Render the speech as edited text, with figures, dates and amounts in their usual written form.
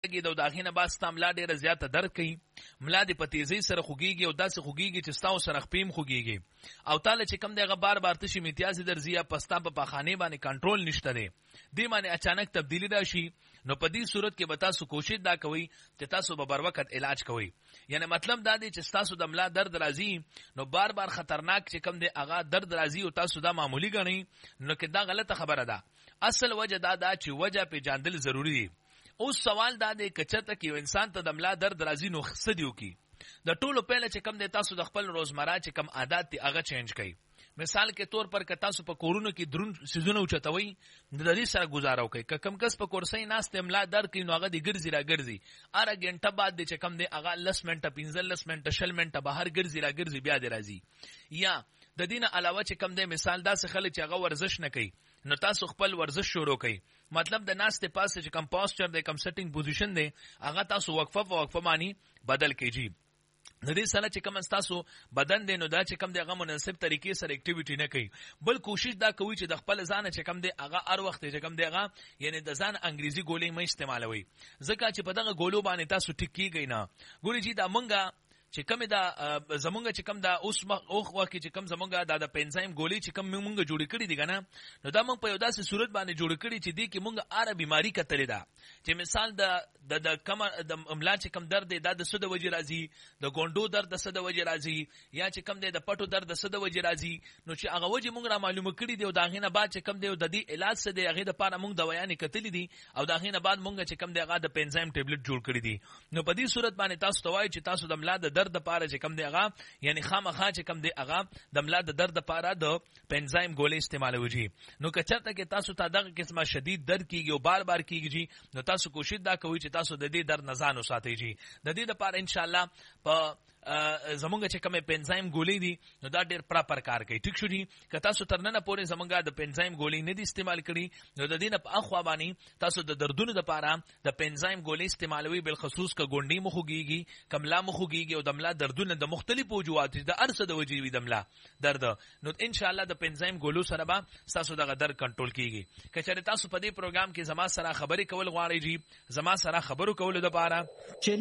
لګي د داخینه با ستام لا ډیره زیاته درد کوي ملا دې په تیزی سره خوګيږي او داسې خوګيږي چې ستاو سره خپیم خوګيږي او تعالی چې کم دغه بار بار تشي امتیاز درځي یا پستا په پاخانه باندې کنټرول نشته دی دې باندې اچانک تبدیلی راشي نو په دې صورت کې به تاسو کوشش دا کوئ چې تاسو به بر وخت علاج کوئ یعنی مطلب دا دی چې تاسو د ملا درد راځي نو بار بار خطرناک چې کم دی هغه درد راځي او تاسو دا معمولی غنئ نو کې دا غلطه خبره ده اصل وجه دا چې وجه په جاندل ضروری دی اوس سوال دا دی کچته کې انسان ته د ملا درد راځي نو خصدیو کی د ټولو پهله چې کم دی تاسو د خپل روزمره چې کم عادت دی هغه چینج کړئ مثال کے طور پر کتا سو په کورونو کې درون سيزونه اوچتوي د دې سره گزارو کوي که کم کس په کورسۍ ناس ته املا در کوي نو هغه دی ګرځي را ګرځي اره غنټه بعد د چې کم دی هغه 10 منټه 15 منټه 20 منټه بهر ګرځي را ګرځي بیا دی راځي یا د دینه علاوه چې کم دی مثال دا څه خلک چې هغه ورزش نه کوي نو تاسو خپل ورزش شروع کړئ مطلب د ناس ته پاسه چې کم پوسچر دی کم سیټینګ پوزیشن دی هغه تاسو وقفه معنی بدل کړئ د دې سره چې کوم تاسو بدن دی نو دا چې کوم دغه مناسب طریقې سره اکټیویټي نه کوي بل کوشش دا کوي چې د خپل ځان چې کوم دی هغه هر وخت چې کوم دی هغه یعنی د ځان انګریزي ګولې مې استعمالوي ځکه چې په دغه ګولو باندې تاسو ټیک کیږئ نه ګوري چې دا مونږه چې کوم دا زمونږ چې کوم دا اوس اوخ وکه چې کوم زمونږ دا د پنځایم ګولې چې کوم مونږ جوړ کړی دی کنه نو دا مونږ په یو داسې صورت باندې جوړ کړی چې دی کې مونږ اره بیماری کتلې ده چې مثال د کم د املا چې کم درد دی دا د سود وجې راځي د ګوندو درد د سود وجې راځي یا چې کم دی د پټو درد د سود وجې راځي نو چې هغه وجې مونږ را معلومه کړی دی او دا غینه بعد چې کم دی د دې علاج څه دی هغه د پاره مونږ دوايانې کتلې دي او دا غینه بعد مونږ چې کم دی هغه د پنځایم ټابلیټ جوړ کړی دي نو په دې صورت باندې تاسو توای چې تاسو د املا د درد لپاره چې کم دی هغه یعنی خامخا چې کم دی هغه د املا د درد لپاره د پنځایم ګولې استعمالوي نو کچته کې تاسو ته دغه قسمه شدید درد کیږي او بار بار کیږي نو تاسو کوشش دا کوئ چې تاسو د دې درد نه ځان وساتئ د دې لپاره ان شاء الله په زمونږ چې کومه پنځایم ګولې دي نو دا ډېر پراپر کار کوي ټیک شو دي که تاسو ترنه پورې زمونږ د پنځایم ګولې نه دي استعمال کړي نو د دې نه په اخوا باندې تاسو د دردونو لپاره د پنځایم ګولې استعمالوي بل خصوص ک ګونډي مخوږي کملا مخوږي او دملا دردونه د مختلفو وجوهات د ارسه د وجوي دملا درد نو ان شاء الله د پنځایم ګولو سره به تاسو دغه درد کنټرول کیږي که چېرې تاسو په دې پروګرام کې زما سره خبرې کول غواړئ زما سره خبرو کول د لپاره